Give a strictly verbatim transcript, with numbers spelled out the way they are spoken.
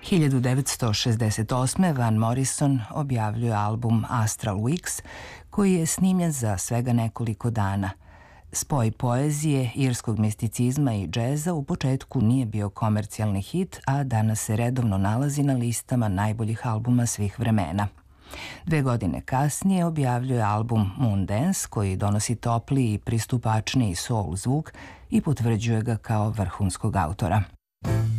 hiljadu devetsto šezdeset osme. Van Morrison objavljuje album Astral Weeks, koji je snimljen za svega nekoliko dana. Spoj poezije, irskog misticizma i džeza u početku nije bio komercijalni hit, a danas se redovno nalazi na listama najboljih albuma svih vremena. Dve godine kasnije objavljuje album Moondance, koji donosi topliji i pristupačniji soul zvuk i potvrđuje ga kao vrhunskog autora.